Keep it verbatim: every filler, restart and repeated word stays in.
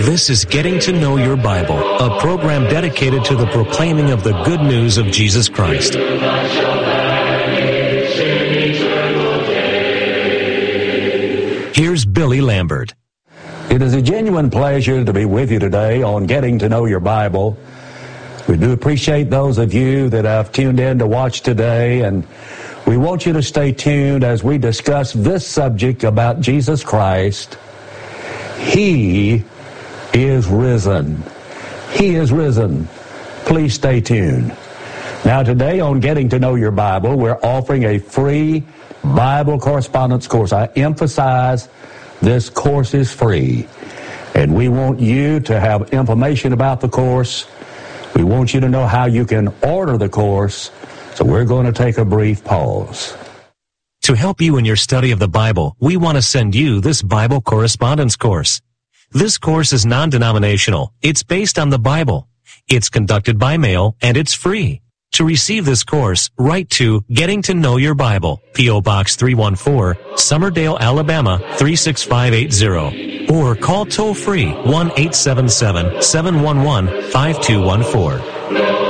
This is Getting to Know Your Bible, a program dedicated to the proclaiming of the good news of Jesus Christ. Here's Billy Lambert. It is a genuine pleasure to be with you today on Getting to Know Your Bible. We do appreciate those of you that have tuned in to watch today, and we want you to stay tuned as we discuss this subject about Jesus Christ. He is risen. He is risen. Please stay tuned. Now today on Getting to Know Your Bible, we're offering a free Bible correspondence course. I emphasize this course is free. And we want you to have information about the course. We want you to know how you can order the course. So we're going to take a brief pause. To help you in your study of the Bible, we want to send you this Bible correspondence course. This course is non-denominational. It's based on the Bible. It's conducted by mail, and it's free. To receive this course, write to Getting to Know Your Bible, P O Box three one four, Summerdale, Alabama three six five eight zero. Or call toll-free one eight seven seven, seven one one, five two one four.